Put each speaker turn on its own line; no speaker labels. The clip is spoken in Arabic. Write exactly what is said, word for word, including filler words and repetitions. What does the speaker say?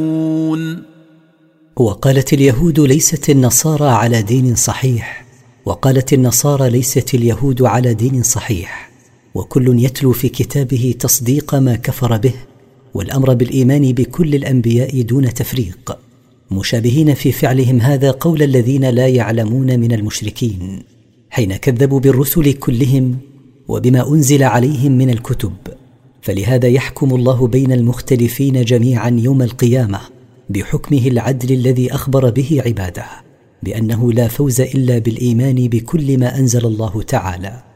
وقالت اليهود ليست النصارى على دين صحيح، وقالت النصارى ليست اليهود على دين صحيح، وكل يتلو في كتابه تصديق ما كفر به والأمر بالإيمان بكل الأنبياء دون تفريق، مشابهين في فعلهم هذا قول الذين لا يعلمون من المشركين حين كذبوا بالرسل كلهم وبما أنزل عليهم من الكتب. فلهذا يحكم الله بين المختلفين جميعا يوم القيامة بحكمه العدل الذي أخبر به عباده بأنه لا فوز إلا بالإيمان بكل ما أنزل الله تعالى.